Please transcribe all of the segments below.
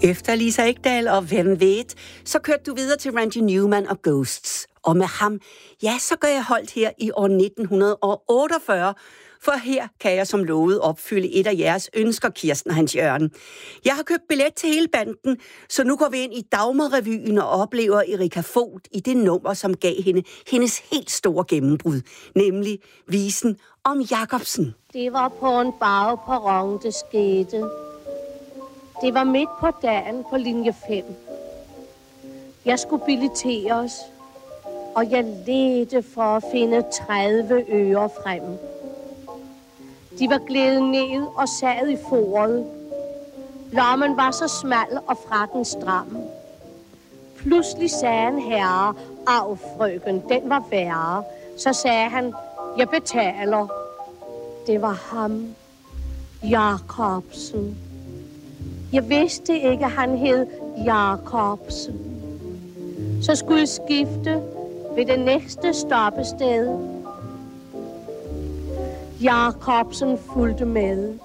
Efter Lisa Ekdahl og Hvem ved, så kørte du videre til Randy Newman og Ghosts. Og med ham, ja, så gør jeg holdt her i år 1948, for her kan jeg som lovet opfylde et af jeres ønsker, Kirsten og Hans Jørgen. Jeg har købt billet til hele banden, så nu går vi ind i Dagmar-revyen og oplever Erika Vogt i det nummer, som gav hende hendes helt store gennembrud, nemlig visen om Jacobsen. Det var på en bagperron, det skete. Det var midt på dagen på linje 5. Jeg skulle billeteres, og jeg ledte for at finde 30 øre frem. De var glædet ned og sad i foret. Lommen var så smal og frakken stram. Pludselig sagde en herre, "Av, frøken, den var værre." Så sagde han, "Jeg betaler." Det var ham, Jacobsen. Jeg vidste ikke, at han hed Jacobsen. Så skulle jeg skifte ved det næste stoppested. Jacobsen fulgte med.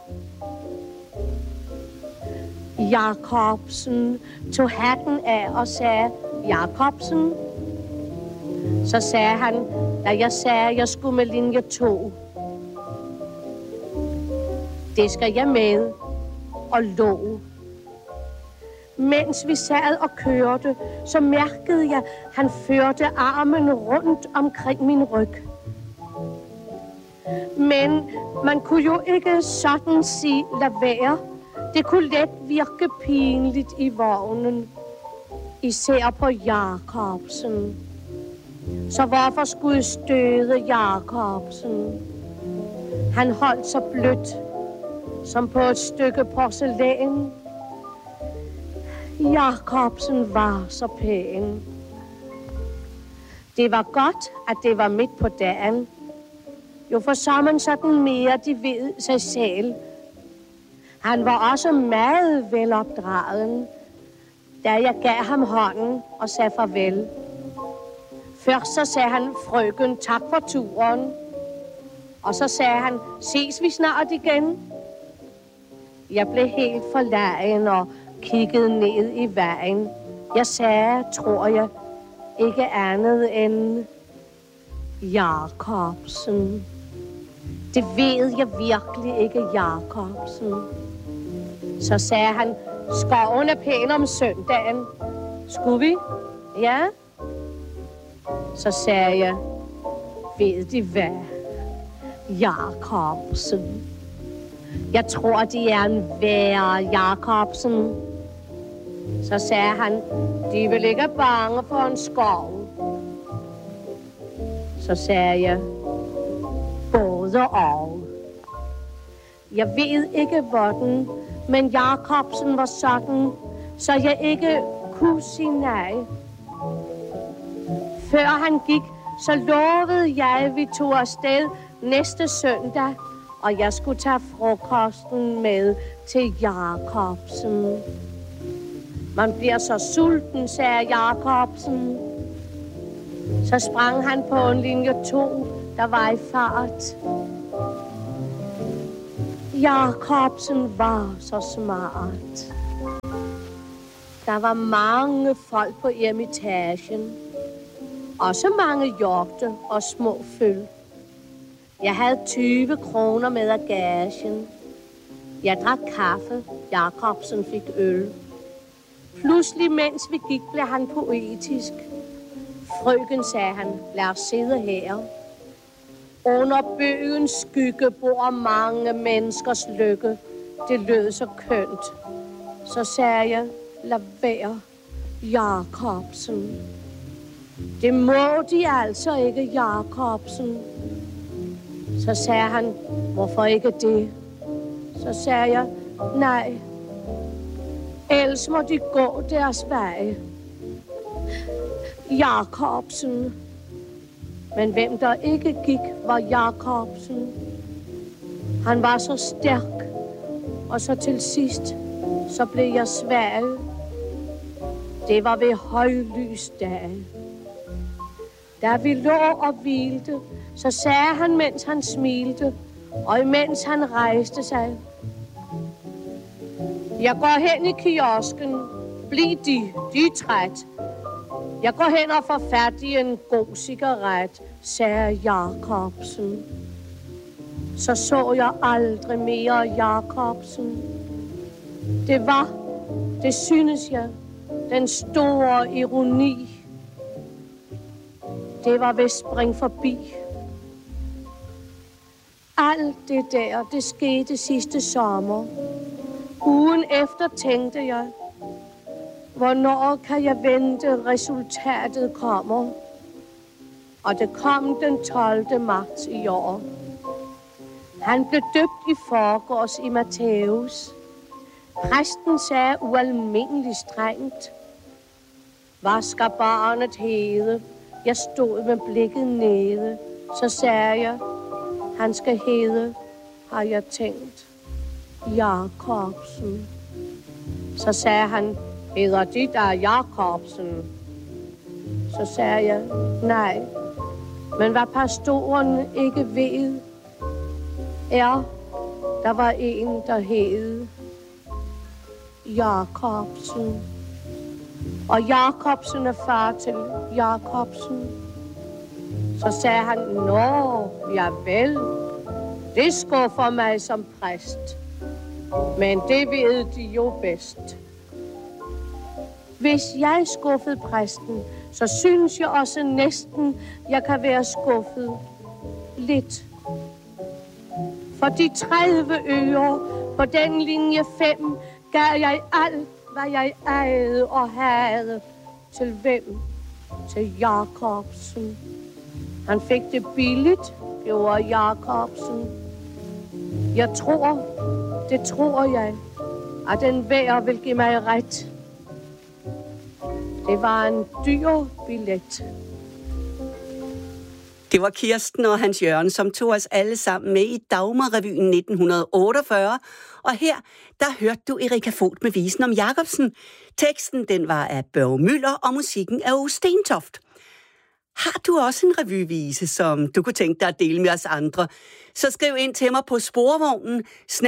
Jacobsen tog hatten af og sagde, "Jacobsen." Så sagde han, da jeg sagde, at jeg skulle med linje 2. "Det skal jeg med," og lå. Mens vi sad og kørte, så mærkede jeg, at han førte armen rundt omkring min ryg. Men man kunne jo ikke sådan sige, lad være. Det kunne let virke pinligt i vognen, især på Jacobsen. Så hvorfor skulle jeg støde Jacobsen? Han holdt så blødt, som på et stykke porcelæn. Jacobsen var så pæn. Det var godt, at det var midt på dagen. Jo, for så man sådan mere, de ved sig selv. Han var også meget velopdragen, da jeg gav ham hånden og sagde farvel. Først så sagde han, "Frøken, tak for turen." Og så sagde han, "Ses vi snart igen?" Jeg blev helt forlegen og kiggede ned i vejen. Jeg sagde, tror jeg, ikke andet end Jacobsen. Det ved jeg virkelig ikke, Jacobsen. Så sagde han, "Skoven er pæn om søndagen. Skulle vi?" "Ja." Så sagde jeg, "Ved de hvad, Jacobsen? Jeg tror, de er en værre Jacobsen." Så sagde han, "De vil ikke bange for en skov." Så sagde jeg, "Både og." Jeg ved ikke hvordan, men Jacobsen var sådan, så jeg ikke kunne sige nej. Før han gik, så lovede jeg, at vi tog afsted næste søndag, og jeg skulle tage frokosten med til Jacobsen. Man bliver så sulten, sagde Jacobsen. Så sprang han på en linje 2, der var i fart. Jacobsen var så smart. Der var mange folk på Eremitagen. Også mange hjorte og små føl. Jeg havde 20 kroner med af gagen. Jeg drak kaffe. Jacobsen fik øl. Pludselig, mens vi gik, blev han poetisk. "Frøken," sagde han, "lad os sidde her. Under bøgens skygge bor mange menneskers lykke." Det lød så kønt. Så sagde jeg, "Lad være, Jacobsen." "Det må de altså ikke, Jacobsen." Så sagde han, "Hvorfor ikke det?" Så sagde jeg, "Nej, ellers må de gå deres vej, Jacobsen." Men hvem der ikke gik, var Jacobsen. Han var så stærk, og så til sidst, så blev jeg svag. Det var ved højlysdag. Da vi lå og hvilte, så sagde han, mens han smilte, og imens han rejste sig, Jeg går hen i kiosken. Bliv de er træt. Jeg går hen og får fat i en god cigaret, sagde Jacobsen. Så jeg aldrig mere Jacobsen. Det synes jeg, den store ironi. Det var ved spring forbi. Alt det der, det skete sidste sommer. Ugen efter tænkte jeg, hvornår kan jeg vente, resultatet kommer? Og det kom den 12. marts i år. Han blev døbt i forgårs i Matthæus. Præsten sagde ualmindeligt strengt: hvad skal barnet hedde? Jeg stod med blikket nede. Så sagde jeg: han skal hedde, har jeg tænkt, Jacobsen. Så sagde han: hedder de der Jacobsen? Så sagde jeg: nej, men hvad pastoren ikke ved, er, der var en, der hed Jacobsen. Og Jacobsen er far til Jacobsen. Så sagde han: nå, ja vel, det skuffer mig som præst. Men det ved de jo bedst. Hvis jeg skuffede præsten, så synes jeg også næsten, jeg kan være skuffet lidt. For de 30 øre på den linje 5 gav jeg alt, hvad jeg ejede og havde. Til hvem? Til Jacobsen. Han fik det billigt, gjorde Jacobsen. Jeg tror jeg, at den hver vil give mig ret. Det var en dyr billet. Det var Kirsten og Hans Jørgen, som tog os alle sammen med i Dagmarrevyen 1948. Og her, der hørte du Erika Vogt med visen om Jacobsen. Teksten, den var af Børge Müller, og musikken af O. Stentoft. Har du også en revyvise, som du kunne tænke dig at dele med os andre? Så skriv ind til mig på sporvognen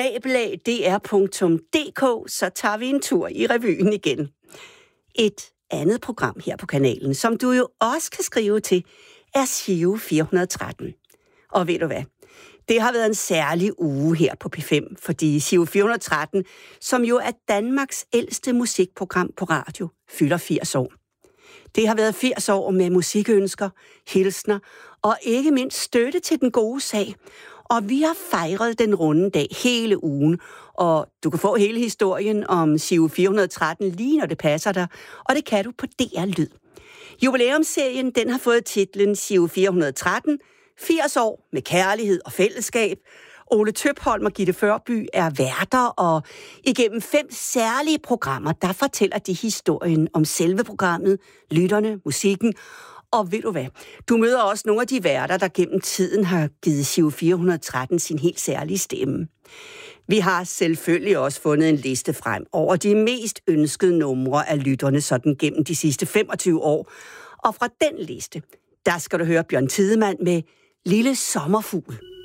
@dr.dk, så tager vi en tur i revyen igen. Et andet program her på kanalen, som du jo også kan skrive til, er Giro 413. Og ved du hvad? Det har været en særlig uge her på P5, fordi Giro 413, som jo er Danmarks ældste musikprogram på radio, fylder 80 år. Det har været 80 år med musikønsker, hilsner og ikke mindst støtte til den gode sag. Og vi har fejret den runde dag hele ugen, og du kan få hele historien om Giro 413 lige når det passer dig, og det kan du på DR Lyd. Jubilæumsserien, den har fået titlen Giro 413, 80 år med kærlighed og fællesskab. Ole Tøpholm og Gitte Førby er værter, og igennem 5 særlige programmer, der fortæller de historien om selve programmet, lytterne, musikken. Og ved du hvad? Du møder også nogle af de værter, der gennem tiden har givet Giro 413 sin helt særlige stemme. Vi har selvfølgelig også fundet en liste frem over de mest ønskede numre af lytterne sådan gennem de sidste 25 år. Og fra den liste, der skal du høre Bjørn Tidemand med Lille Sommerfugl.